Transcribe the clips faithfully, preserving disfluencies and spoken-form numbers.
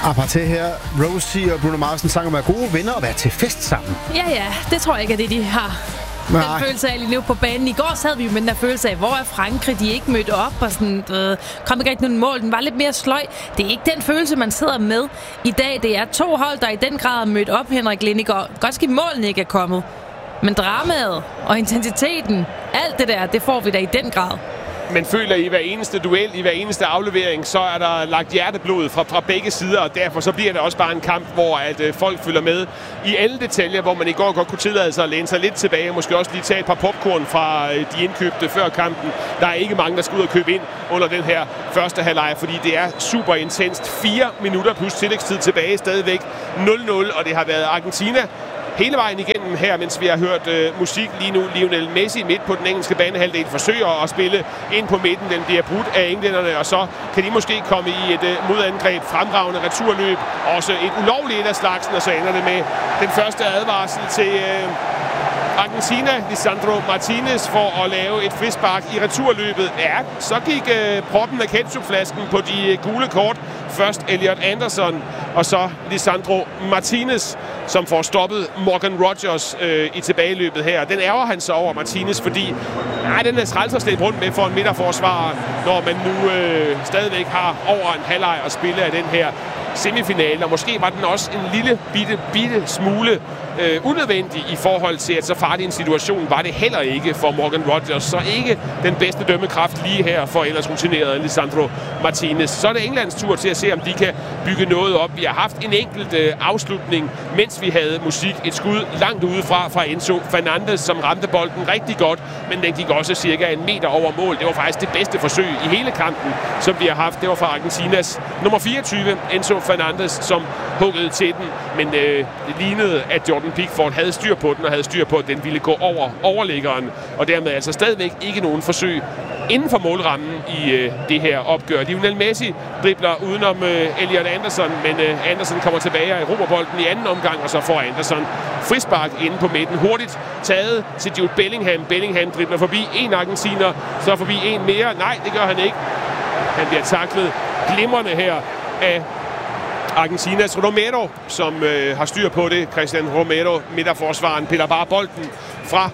Aparté her. Rosie og Bruno Mars sang om at være gode venner og være til fest sammen. Ja, ja. Det tror jeg ikke er det, de har. Nej. Den følelse af lige nu på banen. I går sad vi jo med den der følelse af, hvor er Frankrig? De er ikke mødt op og sådan, øh, kom ikke rigtig nogen mål. Den var lidt mere sløj. Det er ikke den følelse, man sidder med i dag. Det er to hold, der i den grad er mødt op, Henrik Lindegaard. Godt ske målene ikke er kommet. Men dramaet og intensiteten, alt det der, det får vi da i den grad. Men føler I hver eneste duel, i hver eneste aflevering, så er der lagt hjerteblod fra, fra begge sider, og derfor så bliver det også bare en kamp, hvor at, øh, folk følger med i alle detaljer, hvor man i går godt kunne tillade sig at læne sig lidt tilbage, og måske også lige tage et par popcorn fra øh, de indkøbte før kampen. Der er ikke mange, der skal ud og købe ind under den her første halvleg, fordi det er super intenst. Fire minutter plus tillægstid tilbage, stadigvæk nul nul, og det har været Argentina hele vejen igennem her, mens vi har hørt øh, musik lige nu. Lionel Messi midt på den engelske banehalvdel forsøger at spille ind på midten. Den bliver brudt af englænderne, og så kan de måske komme i et øh, modangreb, fremragende returløb. Også et ulovligt et af slagsen, og så ender det med den første advarsel til øh, Argentina, Lisandro Martinez, for at lave et frispark i returløbet. Ja, så gik øh, proppen af ketchupflasken på de øh, gule kort. Først Elliot Anderson, og så Lisandro Martinez, som får stoppet Morgan Rogers øh, i tilbageløbet her. Den ærger han så over Martinez, fordi nej, den er træls at slæbe rundt med for en midterforsvarer, når man nu øh, stadigvæk har over en halvleg at spille af den her semifinale, og måske var den også en lille bitte, bitte smule øh, unødvendig i forhold til, at så farlig en situation var det heller ikke for Morgan Rogers, så ikke den bedste dømmekraft lige her for ellers rutineret Lisandro Martinez. Så er det Englands tur til at se, om de kan bygge noget op. Vi har haft en enkelt øh, afslutning, mens vi havde musik. Et skud langt udefra fra Enzo Fernandez, som ramte bolden rigtig godt, men den gik også cirka en meter over mål. Det var faktisk det bedste forsøg i hele kampen, som vi har haft. Det var fra Argentinas nummer fireogtyve, Enzo Fernandez, som huggede til den, men øh, det lignede, at Jordan Pickford havde styr på den, og havde styr på, at den ville gå over overliggeren, og dermed altså stadigvæk ikke nogen forsøg inden for målrammen i øh, det her opgør. Lionel Messi dribler udenom øh, Elliot Anderson, men øh, Anderson kommer tilbage og erobrer bolden i anden omgang, og så får Anderson frispark inde på midten. Hurtigt taget til Jude Bellingham. Bellingham dribler forbi en argentiner, så forbi en mere. Nej, det gør han ikke. Han bliver taklet glimrende her af Argentinas Romero, som øh, har styr på det. Christian Romero, midterforsvaren, piller bare bolden fra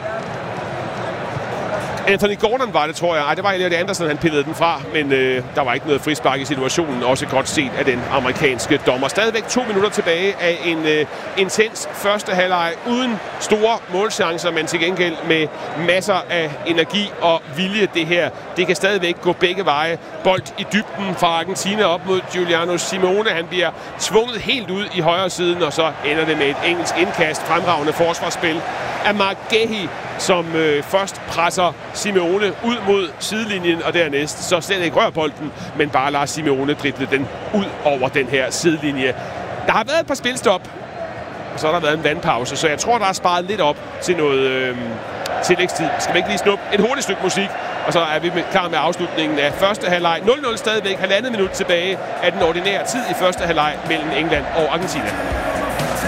Anthony Gordon var det, tror jeg. Ej, det var Elliot Anderson, han pillede den fra, men øh, der var ikke noget frispark i situationen. Også godt set af den amerikanske dommer. Stadigvæk to minutter tilbage af en øh, intens første halvleg uden store målchancer, men til gengæld med masser af energi og vilje. Det her, det kan stadigvæk gå begge veje. Bold i dybden fra Argentina op mod Giuliano Simeone. Han bliver tvunget helt ud i højre siden, og så ender det med et engelsk indkast. Fremragende forsvarsspil af Mark Gehi, som øh, først presser Simeone ud mod sidelinjen, og dernæst så slet ikke rører bolden, men bare lader Simeone drible den ud over den her sidelinje. Der har været et par spilstop, og så har der været en vandpause, så jeg tror, der er sparet lidt op til noget øh, tillægstid. Skal vi ikke lige snuppe et hurtigt stykke musik, og så er vi med, klar med afslutningen af første halvleg. nul nul stadigvæk, halvandet minut tilbage af den ordinære tid i første halvleg mellem England og Argentina.